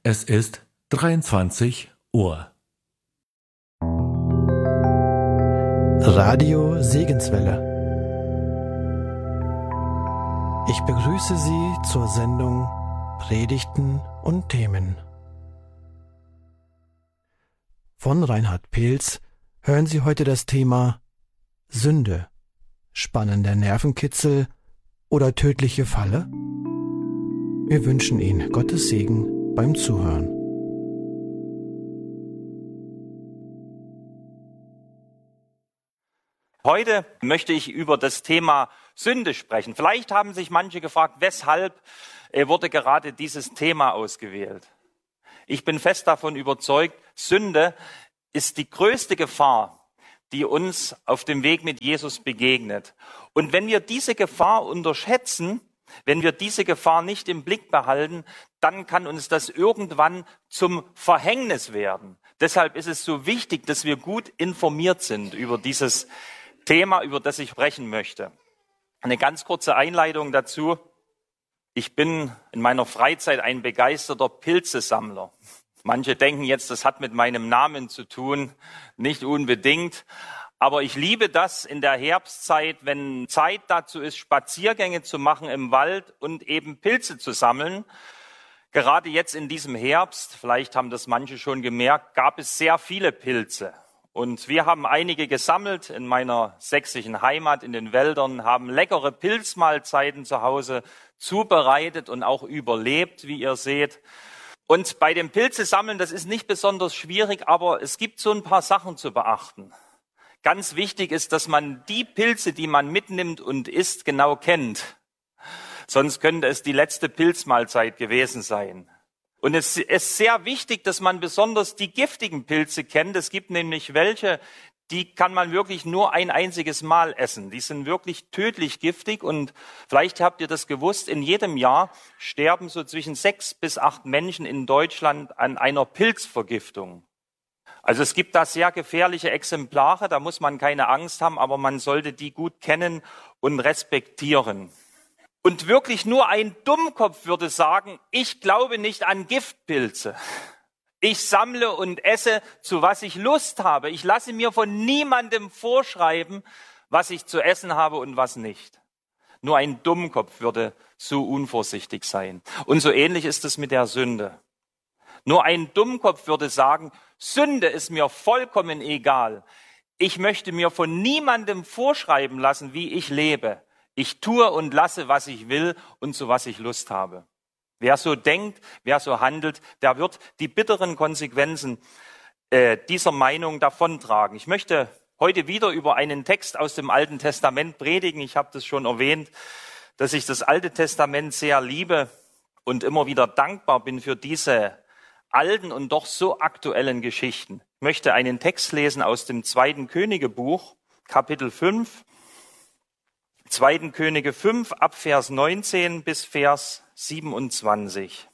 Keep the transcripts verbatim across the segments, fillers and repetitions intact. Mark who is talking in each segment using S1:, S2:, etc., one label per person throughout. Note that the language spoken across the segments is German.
S1: Es ist dreiundzwanzig Uhr.
S2: Radio Segenswelle. Ich begrüße Sie zur Sendung Predigten und Themen. Von Reinhard Peels hören Sie heute das Thema Sünde, spannender Nervenkitzel oder tödliche Falle? Wir wünschen Ihnen Gottes Segen beim Zuhören.
S3: Heute möchte ich über das Thema Sünde sprechen. Vielleicht haben sich manche gefragt, weshalb wurde gerade dieses Thema ausgewählt. Ich bin fest davon überzeugt, Sünde ist die größte Gefahr, die uns auf dem Weg mit Jesus begegnet. Und wenn wir diese Gefahr unterschätzen, wenn wir diese Gefahr nicht im Blick behalten, dann kann uns das irgendwann zum Verhängnis werden. Deshalb ist es so wichtig, dass wir gut informiert sind über dieses Thema, über das ich sprechen möchte. Eine ganz kurze Einleitung dazu. Ich bin in meiner Freizeit ein begeisterter Pilzesammler. Manche denken jetzt, das hat mit meinem Namen zu tun. Nicht unbedingt. Aber ich liebe das in der Herbstzeit, wenn Zeit dazu ist, Spaziergänge zu machen im Wald und eben Pilze zu sammeln. Gerade jetzt in diesem Herbst, vielleicht haben das manche schon gemerkt, gab es sehr viele Pilze. Und wir haben einige gesammelt in meiner sächsischen Heimat, in den Wäldern, haben leckere Pilzmahlzeiten zu Hause zubereitet und auch überlebt, wie ihr seht. Und bei dem Pilzesammeln, das ist nicht besonders schwierig, aber es gibt so ein paar Sachen zu beachten. Ganz wichtig ist, dass man die Pilze, die man mitnimmt und isst, genau kennt. Sonst könnte es die letzte Pilzmahlzeit gewesen sein. Und es ist sehr wichtig, dass man besonders die giftigen Pilze kennt. Es gibt nämlich welche, die kann man wirklich nur ein einziges Mal essen. Die sind wirklich tödlich giftig und vielleicht habt ihr das gewusst, in jedem Jahr sterben so zwischen sechs bis acht Menschen in Deutschland an einer Pilzvergiftung. Also es gibt da sehr gefährliche Exemplare, da muss man keine Angst haben, aber man sollte die gut kennen und respektieren. Und wirklich nur ein Dummkopf würde sagen, ich glaube nicht an Giftpilze. Ich sammle und esse, zu was ich Lust habe. Ich lasse mir von niemandem vorschreiben, was ich zu essen habe und was nicht. Nur ein Dummkopf würde so unvorsichtig sein. Und so ähnlich ist es mit der Sünde. Nur ein Dummkopf würde sagen, Sünde ist mir vollkommen egal. Ich möchte mir von niemandem vorschreiben lassen, wie ich lebe. Ich tue und lasse, was ich will und zu was ich Lust habe. Wer so denkt, wer so handelt, der wird die bitteren Konsequenzen äh, dieser Meinung davontragen. Ich möchte heute wieder über einen Text aus dem Alten Testament predigen. Ich habe das schon erwähnt, dass ich das Alte Testament sehr liebe und immer wieder dankbar bin für diese alten und doch so aktuellen Geschichten. Ich möchte einen Text lesen aus dem zweiten Königebuch, Kapitel fünf. zweiten Könige fünf, ab Vers neunzehn bis Vers siebenundzwanzig.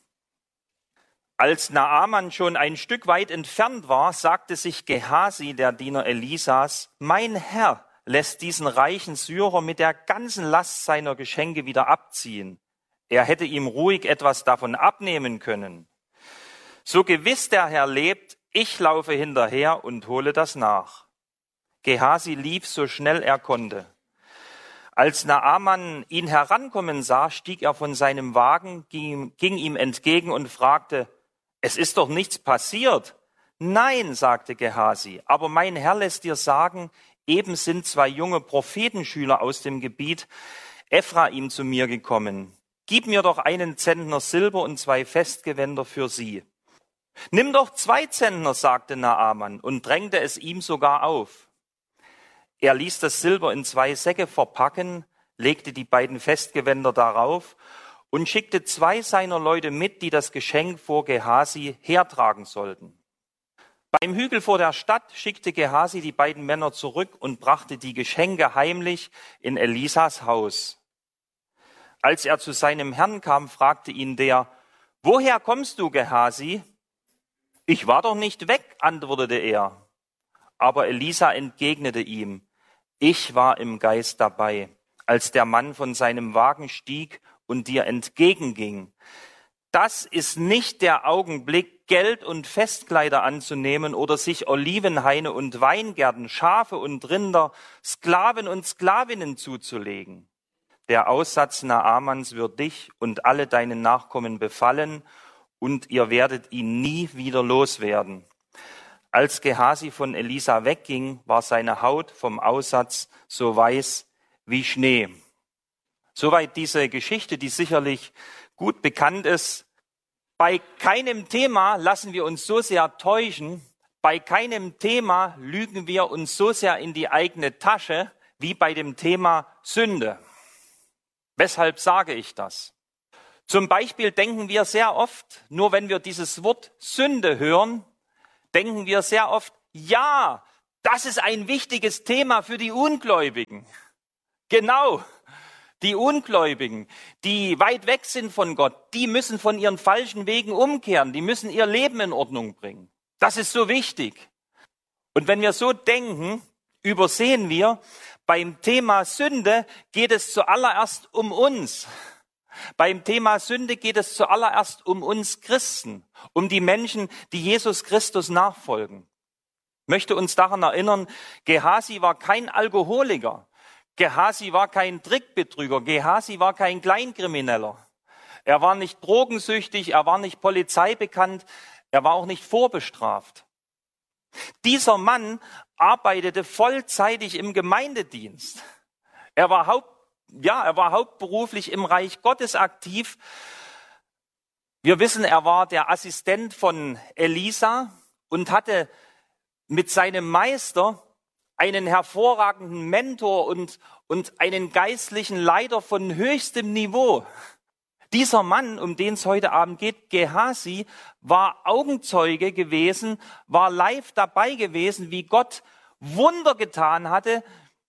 S3: Als Naaman schon ein Stück weit entfernt war, sagte sich Gehasi, der Diener Elisas, mein Herr lässt diesen reichen Syrer mit der ganzen Last seiner Geschenke wieder abziehen. Er hätte ihm ruhig etwas davon abnehmen können. So gewiss der Herr lebt, ich laufe hinterher und hole das nach. Gehasi lief so schnell er konnte. Als Naaman ihn herankommen sah, stieg er von seinem Wagen, ging, ging ihm entgegen und fragte, es ist doch nichts passiert. Nein, sagte Gehasi, aber mein Herr lässt dir sagen, eben sind zwei junge Prophetenschüler aus dem Gebiet Ephraim zu mir gekommen. Gib mir doch einen Zentner Silber und zwei Festgewänder für sie. Nimm doch zwei Zentner, sagte Naaman und drängte es ihm sogar auf. Er ließ das Silber in zwei Säcke verpacken, legte die beiden Festgewänder darauf und schickte zwei seiner Leute mit, die das Geschenk vor Gehasi hertragen sollten. Beim Hügel vor der Stadt schickte Gehasi die beiden Männer zurück und brachte die Geschenke heimlich in Elisas Haus. Als er zu seinem Herrn kam, fragte ihn der, woher kommst du, Gehasi? Ich war doch nicht weg, antwortete er. Aber Elisa entgegnete ihm, ich war im Geist dabei, als der Mann von seinem Wagen stieg und dir entgegenging. das ist nicht der Augenblick, Geld und Festkleider anzunehmen oder sich Olivenhaine und Weingärten, Schafe und Rinder, Sklaven und Sklavinnen zuzulegen. Der Aussatz Naamans wird dich und alle deine Nachkommen befallen und ihr werdet ihn nie wieder loswerden. Als Gehasi von Elisa wegging, war seine Haut vom Aussatz so weiß wie Schnee. Soweit diese Geschichte, die sicherlich gut bekannt ist. Bei keinem Thema lassen wir uns so sehr täuschen, bei keinem Thema lügen wir uns so sehr in die eigene Tasche wie bei dem Thema Sünde. Weshalb sage ich das? Zum Beispiel denken wir sehr oft, nur wenn wir dieses Wort Sünde hören, denken wir sehr oft, ja, das ist ein wichtiges Thema für die Ungläubigen. Genau. Die Ungläubigen, die weit weg sind von Gott, die müssen von ihren falschen Wegen umkehren, die müssen ihr Leben in Ordnung bringen. Das ist so wichtig. Und wenn wir so denken, übersehen wir, beim Thema Sünde geht es zuallererst um uns. Beim Thema Sünde geht es zuallererst um uns Christen, um die Menschen, die Jesus Christus nachfolgen. Ich möchte uns daran erinnern, Gehasi war kein Alkoholiker. Gehasi war kein Trickbetrüger, Gehasi war kein Kleinkrimineller. Er war nicht drogensüchtig, er war nicht polizeibekannt, er war auch nicht vorbestraft. Dieser Mann arbeitete vollzeitig im Gemeindedienst. Er war, haupt, ja, er war hauptberuflich im Reich Gottes aktiv. Wir wissen, er war der Assistent von Elisa und hatte mit seinem Meister einen hervorragenden Mentor und, und einen geistlichen Leiter von höchstem Niveau. Dieser Mann, um den es heute Abend geht, Gehasi, war Augenzeuge gewesen, war live dabei gewesen, wie Gott Wunder getan hatte,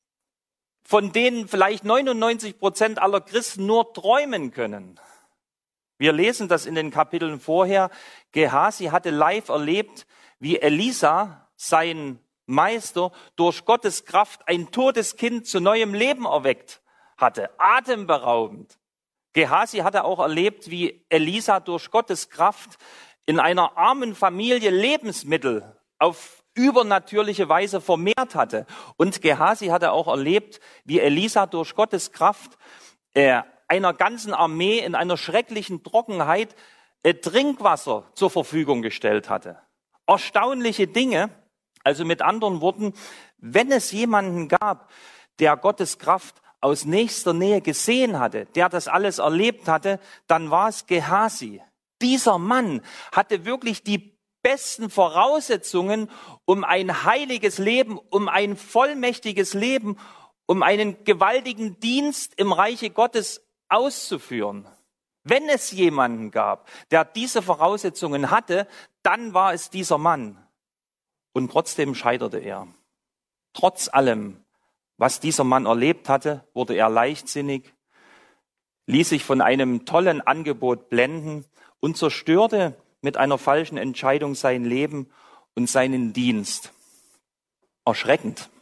S3: von denen vielleicht neunundneunzig Prozent aller Christen nur träumen können. Wir lesen das in den Kapiteln vorher. Gehasi hatte live erlebt, wie Elisa, sein Meister, durch Gottes Kraft ein totes Kind zu neuem Leben erweckt hatte. Atemberaubend. Gehasi hatte auch erlebt, wie Elisa durch Gottes Kraft in einer armen Familie Lebensmittel auf übernatürliche Weise vermehrt hatte. Und Gehasi hatte auch erlebt, wie Elisa durch Gottes Kraft äh, einer ganzen Armee in einer schrecklichen Trockenheit äh, Trinkwasser zur Verfügung gestellt hatte. Erstaunliche Dinge. Also mit anderen Worten, wenn es jemanden gab, der Gottes Kraft aus nächster Nähe gesehen hatte, der das alles erlebt hatte, dann war es Gehasi. Dieser Mann hatte wirklich die besten Voraussetzungen, um ein heiliges Leben, um ein vollmächtiges Leben, um einen gewaltigen Dienst im Reiche Gottes auszuführen. Wenn es jemanden gab, der diese Voraussetzungen hatte, dann war es dieser Mann. Und trotzdem scheiterte er. Trotz allem, was dieser Mann erlebt hatte, wurde er leichtsinnig, ließ sich von einem tollen Angebot blenden und zerstörte mit einer falschen Entscheidung sein Leben und seinen Dienst. Erschreckend.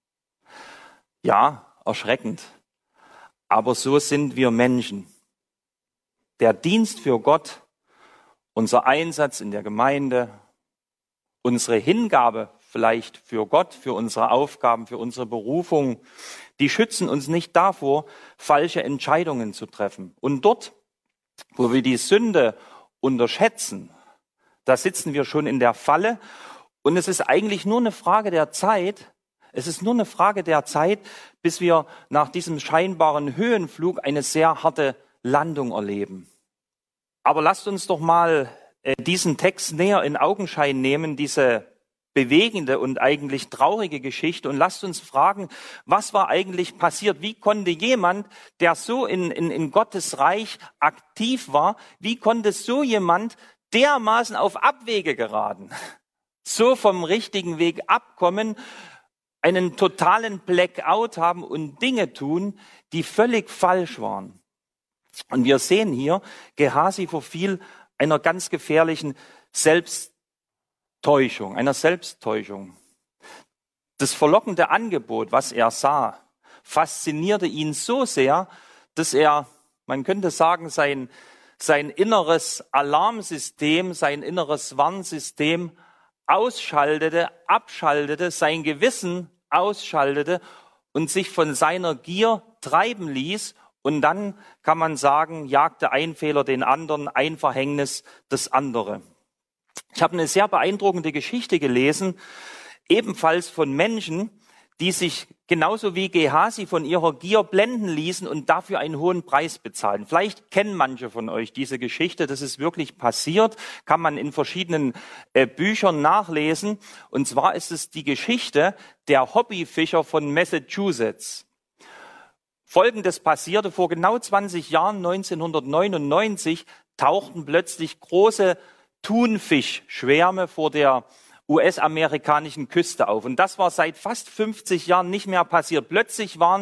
S3: Ja, erschreckend. Aber so sind wir Menschen. Der Dienst für Gott, unser Einsatz in der Gemeinde, unsere Hingabe vielleicht für Gott, für unsere Aufgaben, für unsere Berufung, die schützen uns nicht davor, falsche Entscheidungen zu treffen. Und dort, wo wir die Sünde unterschätzen, da sitzen wir schon in der Falle. Und es ist eigentlich nur eine Frage der Zeit, es ist nur eine Frage der Zeit, bis wir nach diesem scheinbaren Höhenflug eine sehr harte Landung erleben. Aber lasst uns doch mal diesen Text näher in Augenschein nehmen, diese bewegende und eigentlich traurige Geschichte, und lasst uns fragen, was war eigentlich passiert? Wie konnte jemand, der so in, in, in Gottes Reich aktiv war, wie konnte so jemand dermaßen auf Abwege geraten, so vom richtigen Weg abkommen, einen totalen Blackout haben und Dinge tun, die völlig falsch waren? Und wir sehen hier, Gehasi verfiel einer ganz gefährlichen Selbsttäuschung, einer Selbsttäuschung. Das verlockende Angebot, was er sah, faszinierte ihn so sehr, dass er, man könnte sagen, sein, sein inneres Alarmsystem, sein inneres Warnsystem ausschaltete, abschaltete, sein Gewissen ausschaltete und sich von seiner Gier treiben ließ. Und dann kann man sagen, jagte ein Fehler den anderen, ein Verhängnis das andere. Ich habe eine sehr beeindruckende Geschichte gelesen, ebenfalls von Menschen, die sich genauso wie Gehazi von ihrer Gier blenden ließen und dafür einen hohen Preis bezahlen. Vielleicht kennen manche von euch diese Geschichte, das ist wirklich passiert, kann man in verschiedenen äh, Büchern nachlesen. Und zwar ist es die Geschichte der Hobbyfischer von Massachusetts. Folgendes passierte vor genau zwanzig Jahren, neunzehnhundertneunundneunzig, tauchten plötzlich große Thunfischschwärme vor der U S-amerikanischen Küste auf. Und das war seit fast fünfzig Jahren nicht mehr passiert. Plötzlich waren